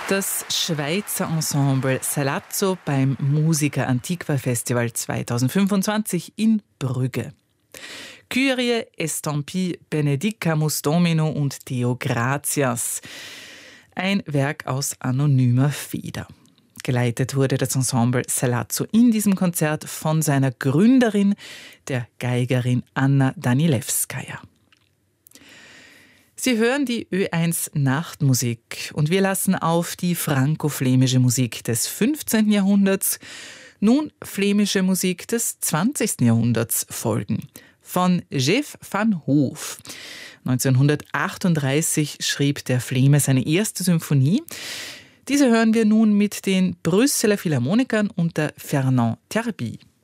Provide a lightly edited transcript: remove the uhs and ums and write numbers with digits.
Das Schweizer Ensemble Salazzo beim Musica Antiqua Festival 2025 in Brügge. Kyrie, Estampi, Benedicamus Domino und Deo Gratias. Ein Werk aus anonymer Feder. Geleitet wurde das Ensemble Salazzo in diesem Konzert von seiner Gründerin, der Geigerin Anna Danilewskaja. Sie hören die Ö1 Nachtmusik und wir lassen auf die franko-flämische Musik des 15. Jahrhunderts, nun flämische Musik des 20. Jahrhunderts folgen. Von Jeff van Hoof. 1938 schrieb der Fläme seine erste Symphonie. Diese hören wir nun mit den Brüsseler Philharmonikern unter Fernand Terby.